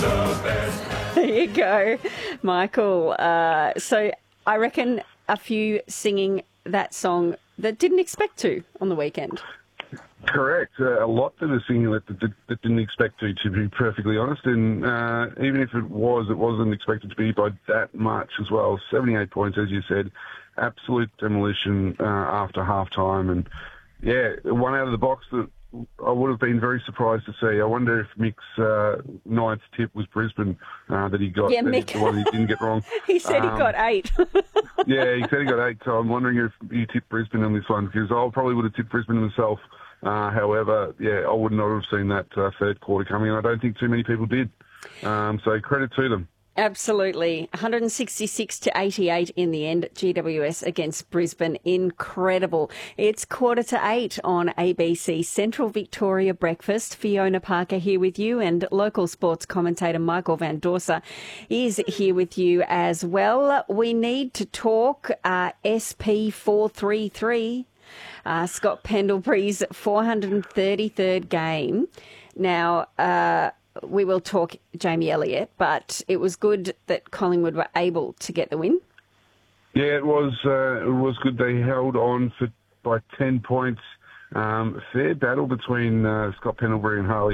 There you go, Michael. So I reckon a few singing that song that didn't expect to on the weekend. Correct. A lot that are singing that didn't expect to be perfectly honest. And even if it wasn't expected to be by that much as well. 78 points, as you said. Absolute demolition after half-time. And, yeah, one out of the box that I would have been very surprised to see. I wonder if Mick's ninth tip was Brisbane that he got. Yeah, Mick. The one he didn't get wrong. He said he got 8. Yeah, he said he got 8. So I'm wondering if he tipped Brisbane on this one because I probably would have tipped Brisbane myself. However, yeah, I would not have seen that third quarter coming, and I don't think too many people did. So credit to them. Absolutely. 166 to 88 in the end, GWS against Brisbane. Incredible. It's 7:45 on ABC Central Victoria Breakfast. Fiona Parker here with you, and local sports commentator Michael Van Dorsa is here with you as well. We need to talk SP433. Scott Pendlebury's 433rd game. Now, we will talk Jamie Elliott, but it was good that Collingwood were able to get the win. Yeah, it was good. They held on by 10 points. Fair battle between Scott Pendlebury and Harley